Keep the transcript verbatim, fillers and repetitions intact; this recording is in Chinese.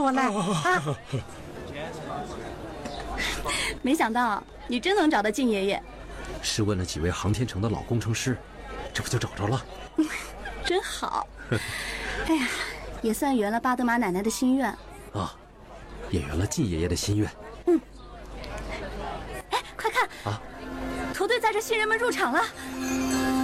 过来啊！ 没想到你真能找到靳爷爷， 是问了几位航天城的老工程师，这不就找着了？ 真好。哎呀，也算圆了巴德玛奶奶的心愿啊，也圆了靳爷爷的心愿。 嗯。哎，快看啊！ 图队载着新人们入场了。